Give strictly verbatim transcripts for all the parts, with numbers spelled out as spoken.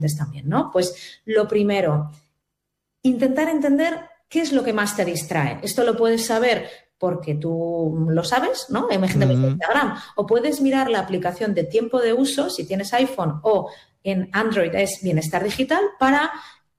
también, ¿no? Pues lo primero, intentar entender qué es lo que más te distrae. Esto lo puedes saber porque tú lo sabes, ¿no? Imagínate uh-huh. Instagram. O puedes mirar la aplicación de tiempo de uso, si tienes iPhone o en Android es Bienestar Digital, para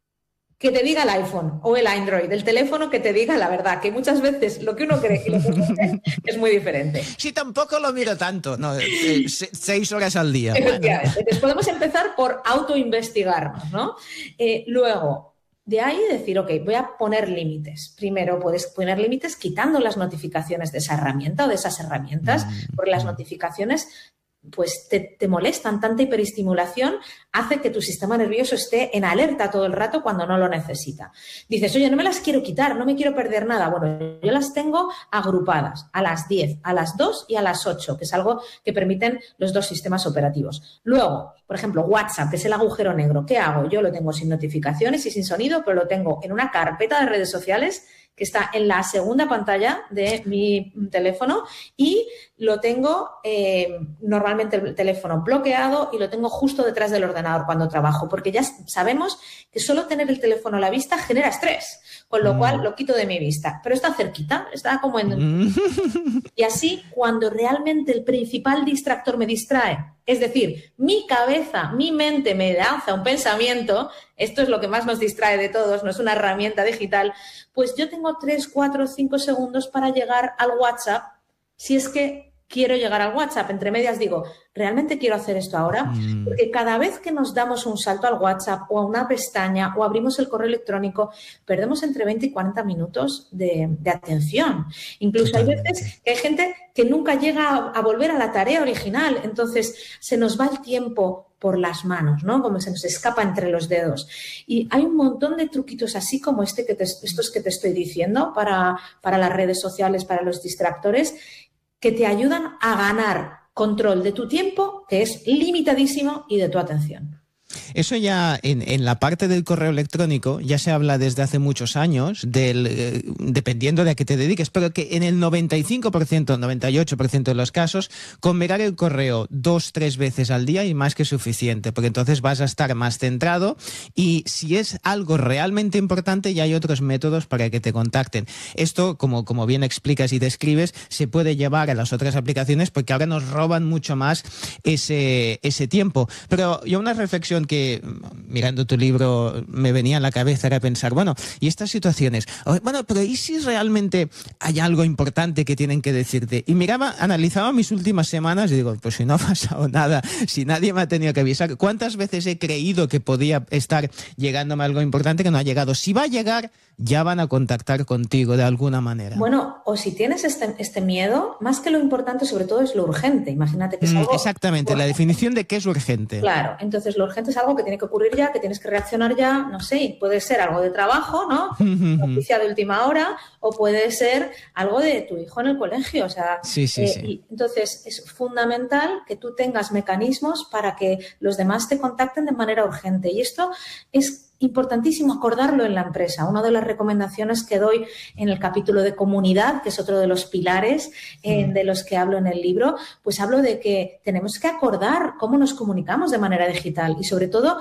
que te diga el iPhone o el Android, el teléfono que te diga la verdad, que muchas veces lo que uno cree y lo que uno cree es muy diferente. Sí, tampoco lo miro tanto, no, eh, seis horas al día. Efectivamente. Bueno. Entonces podemos empezar por autoinvestigarnos, ¿no? Eh, luego, de ahí decir, ok, voy a poner límites. Primero puedes poner límites quitando las notificaciones de esa herramienta o de esas herramientas, mm. porque las notificaciones pues te, te molestan, tanta hiperestimulación hace que tu sistema nervioso esté en alerta todo el rato cuando no lo necesita. Dices, oye, no me las quiero quitar, no me quiero perder nada. Bueno, yo las tengo agrupadas a las diez, a las dos y a las ocho, que es algo que permiten los dos sistemas operativos. Luego, por ejemplo, WhatsApp, que es el agujero negro. ¿Qué hago? Yo lo tengo sin notificaciones y sin sonido, pero lo tengo en una carpeta de redes sociales que está en la segunda pantalla de mi teléfono y lo tengo eh, normalmente el teléfono bloqueado y lo tengo justo detrás del ordenador cuando trabajo, porque ya sabemos que solo tener el teléfono a la vista genera estrés, con lo mm. cual lo quito de mi vista, pero está cerquita, está como en... Mm. Y así, cuando realmente el principal distractor me distrae, es decir, mi cabeza, mi mente me lanza un pensamiento, esto es lo que más nos distrae de todos, no es una herramienta digital, pues yo tengo tres, cuatro, cinco segundos para llegar al WhatsApp, si es que quiero llegar al WhatsApp. Entre medias digo, ¿realmente quiero hacer esto ahora? Mm. Porque cada vez que nos damos un salto al WhatsApp o a una pestaña o abrimos el correo electrónico, perdemos entre veinte y cuarenta minutos de, de atención. Incluso Totalmente. Hay veces que hay gente que nunca llega a, a volver a la tarea original. Entonces, se nos va el tiempo por las manos, ¿no? Como se nos escapa entre los dedos. Y hay un montón de truquitos así como este que te, estos que te estoy diciendo para, para las redes sociales, para los distractores, que te ayudan a ganar control de tu tiempo, que es limitadísimo, y de tu atención. Eso ya en, en la parte del correo electrónico ya se habla desde hace muchos años, del, eh, dependiendo de a qué te dediques, pero que en el noventa y cinco por ciento, noventa y ocho por ciento de los casos, con mirar el correo dos, tres veces al día y más que suficiente, porque entonces vas a estar más centrado y si es algo realmente importante ya hay otros métodos para que te contacten. Esto, como, como bien explicas y describes, se puede llevar a las otras aplicaciones porque ahora nos roban mucho más ese, ese tiempo. Pero yo una reflexión que, mirando tu libro, me venía a la cabeza era pensar, bueno, y estas situaciones, bueno, pero ¿y si realmente hay algo importante que tienen que decirte? Y miraba, analizaba mis últimas semanas y digo, pues si no ha pasado nada, si nadie me ha tenido que avisar, ¿cuántas veces he creído que podía estar llegándome algo importante que no ha llegado? Si va a llegar, ya van a contactar contigo de alguna manera. Bueno, o si tienes este, este miedo, más que lo importante, sobre todo es lo urgente. Imagínate que es algo... Mm, exactamente, urgente. La definición de qué es urgente. Claro, entonces lo urgente es algo que tiene que ocurrir ya, que tienes que reaccionar ya, no sé, puede ser algo de trabajo, ¿no? Noticia de última hora, o puede ser algo de tu hijo en el colegio, o sea... Sí, sí, eh, sí. Y entonces es fundamental que tú tengas mecanismos para que los demás te contacten de manera urgente. Y esto es importantísimo acordarlo en la empresa. Una de las recomendaciones que doy en el capítulo de comunidad, que es otro de los pilares eh, de los que hablo en el libro, pues hablo de que tenemos que acordar cómo nos comunicamos de manera digital y sobre todo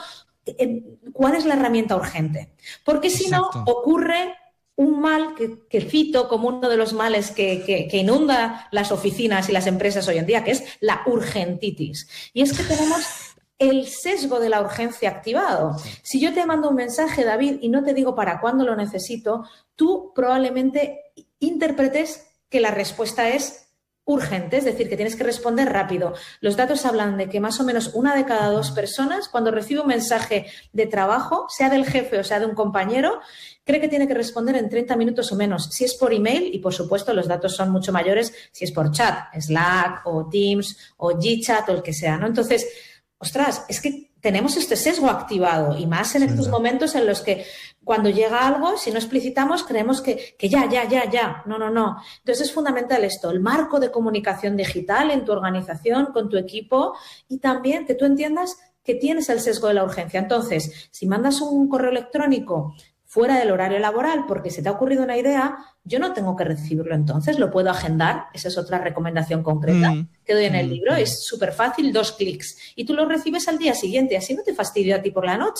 cuál es la herramienta urgente. Porque si Exacto. no, ocurre un mal que, que cito como uno de los males que, que, que inunda las oficinas y las empresas hoy en día, que es la urgentitis. Y es que tenemos el sesgo de la urgencia activado. Si yo te mando un mensaje, David, y no te digo para cuándo lo necesito, tú probablemente interpretes que la respuesta es urgente, es decir, que tienes que responder rápido. Los datos hablan de que más o menos una de cada dos personas, cuando recibe un mensaje de trabajo, sea del jefe o sea de un compañero, cree que tiene que responder en treinta minutos o menos. Si es por email, y por supuesto los datos son mucho mayores, si es por chat, Slack o Teams o GChat o el que sea, ¿no? Entonces, ostras, es que tenemos este sesgo activado y más en estos momentos en los que cuando llega algo, si no explicitamos, creemos que, que ya, ya, ya, ya. No, no, no. Entonces es fundamental esto, el marco de comunicación digital en tu organización, con tu equipo y también que tú entiendas que tienes el sesgo de la urgencia. Entonces, si mandas un correo electrónico fuera del horario laboral porque se te ha ocurrido una idea, yo no tengo que recibirlo entonces, lo puedo agendar. Esa es otra recomendación concreta mm. que doy en el libro. Mm. Es súper fácil, dos clics. Y tú lo recibes al día siguiente, así no te fastidio a ti por la noche.